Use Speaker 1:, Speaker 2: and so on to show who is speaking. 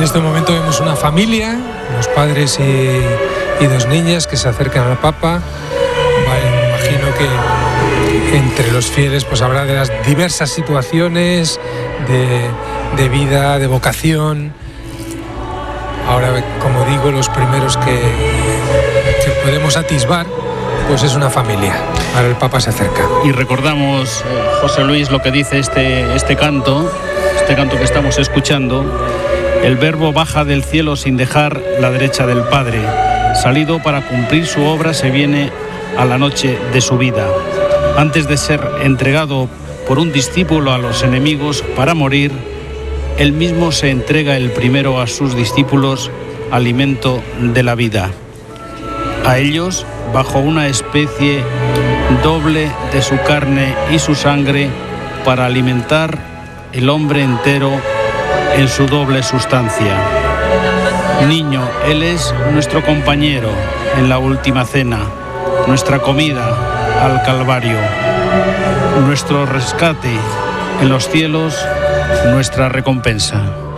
Speaker 1: En este momento vemos una familia, unos padres y dos niñas que se acercan al Papa. Vale, me imagino que entre los fieles pues habrá de las diversas situaciones de vida, de vocación. Ahora, como digo, los primeros que podemos atisbar pues es una familia. Ahora el Papa se acerca.
Speaker 2: Y recordamos, José Luis, lo que dice este canto que estamos escuchando. El Verbo baja del cielo sin dejar la derecha del Padre. Salido para cumplir su obra, se viene a la noche de su vida. Antes de ser entregado por un discípulo a los enemigos para morir, él mismo se entrega el primero a sus discípulos, alimento de la vida. A ellos, bajo una especie doble de su carne y su sangre, para alimentar el hombre entero en su doble sustancia. Niño, Él es nuestro compañero en la última cena, nuestra comida al Calvario, nuestro rescate en los cielos, nuestra recompensa.